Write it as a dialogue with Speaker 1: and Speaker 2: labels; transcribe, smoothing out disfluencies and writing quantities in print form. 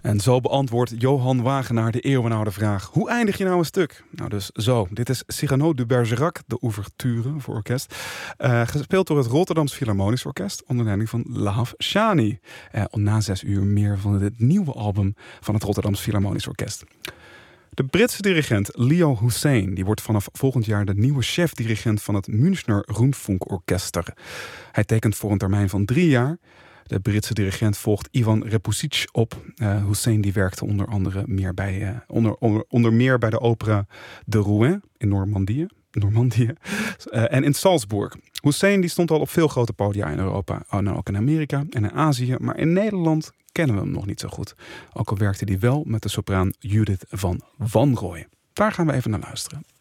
Speaker 1: En zo beantwoordt Johan Wagenaar de eeuwenoude vraag: hoe eindig je nou een stuk? Nou, dus zo. Dit is Cyrano de Bergerac, de ouverture voor orkest. Gespeeld door het Rotterdams Philharmonisch Orkest onder leiding van Laaf Shani. Na 6 uur meer van het nieuwe album van het Rotterdams Philharmonisch Orkest. De Britse dirigent Leo Hussein die wordt vanaf volgend jaar de nieuwe chef-dirigent van het Münchner Rundfunkorchester. Hij tekent voor een termijn van 3 jaar. De Britse dirigent volgt Ivan Repusic op. Hussein die werkte onder meer bij de opera de Rouen in Normandië. En in Salzburg. Hussein die stond al op veel grote podia in Europa, en ook in Amerika en in Azië. Maar in Nederland kennen we hem nog niet zo goed. Ook al werkte hij wel met de sopraan Judith van Wanrooy. Daar gaan we even naar luisteren.